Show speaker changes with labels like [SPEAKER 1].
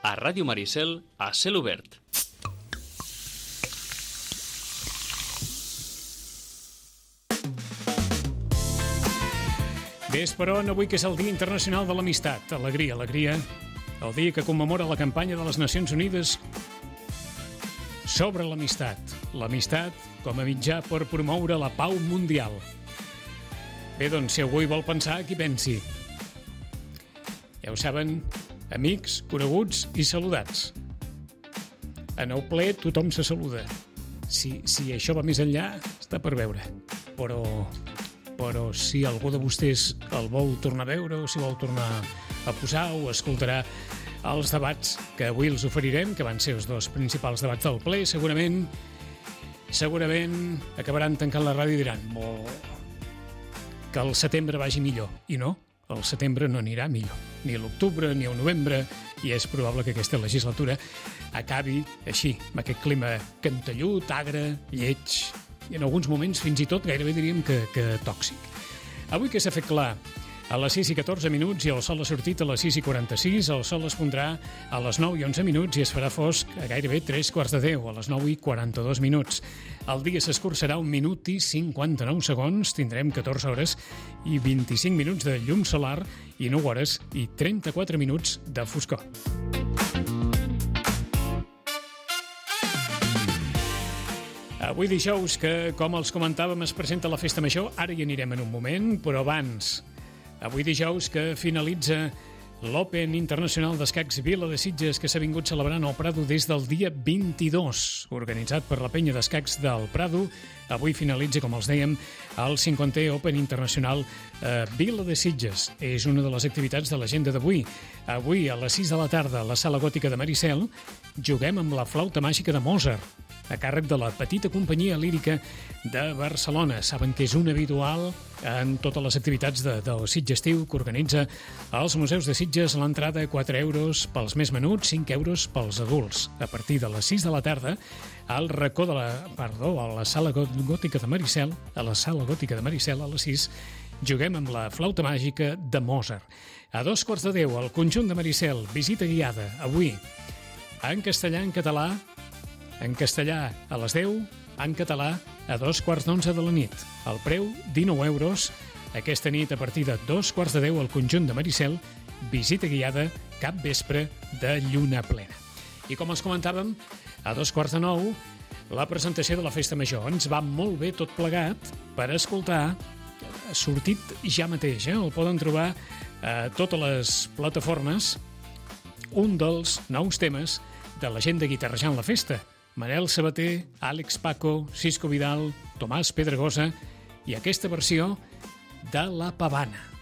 [SPEAKER 1] A Ràdio Maricel, a cel obert.
[SPEAKER 2] Vesperon, avui que és el Dia Internacional de l'Amistat. Alegria, alegria. El dia que commemora la campanya de les Nacions Unides sobre l'amistat. L'amistat com a mitjà per promoure la pau mundial. Bé, doncs, si algú hi vol pensar, qui pensi. Ja ho saben, amics, coneguts i saludats. En el ple tothom se saluda. Si això va més enllà, està per veure. Però si algú de vostès el vol tornar a veure o si vol tornar a posar o escoltarà els debats que avui els oferirem, que van ser els dos principals debats del ple, segurament acabaran tancant la ràdio i diran que el setembre vagi millor. I no, el setembre no anirà millor. Ni l'octubre, ni el novembre, i és probable que aquesta legislatura acabi així, amb aquest clima cantellut, agre, lleig, i en alguns moments fins i tot gairebé diríem que tòxic. Avui que s'ha fet clar, a les 6:14 i el sol ha sortit a les 6:46, el sol es pondrà a les 9:11 i es farà fosc a gairebé 9:45, a les 9:42. El dia s'escurçarà 1 minut i 59 segons, tindrem 14 hores i 25 minuts de llum solar i 9 hores i 34 minuts de foscor. Avui dijous, que com els comentàvem es presenta la Festa Major, ara hi anirem en un moment, però abans, avui dijous que finalitza l'Open Internacional d'Escacs Vila de Sitges, que s'ha vingut celebrant al Prado des del dia 22, organitzat per la penya d'escacs del Prado. Avui finalitza, com els dèiem, el 50è Open Internacional Vila de Sitges. És una de les activitats de l'agenda d'avui. Avui, a les 6 de la tarda, a la Sala Gòtica de Maricel, juguem amb la flauta màgica de Mozart, a càrrec de la petita companyia lírica de Barcelona. Saben que és un habitual en totes les activitats del Sitges Estiu que organitza els museus de Sitges. L'entrada 4 euros pels més menuts, 5 euros pels adults. A partir de les 6 de la tarda, al racó de a la Sala Gòtica de Maricel, a les 6, juguem amb la flauta màgica de Mozart. A 9:45, al conjunt de Maricel, visita guiada, avui, en castellà, en català, en castellà a les 10, en català a 11:15 de la nit. El preu, 19 euros. Aquesta nit, a partir de 9:15 al conjunt de Maricel, visita guiada, cap vespre de lluna plena. I com els comentàvem, a 9:15, la presentació de la Festa Major. Ens va molt bé tot plegat per escoltar. Ha sortit ja mateix, el poden trobar a totes les plataformes. Un dels nous temes de la gent de Guitarrejant la Festa. Manel Sabater, Àlex Paco, Cisco Vidal, Tomàs Pedregosa i aquesta versió de La Pavana.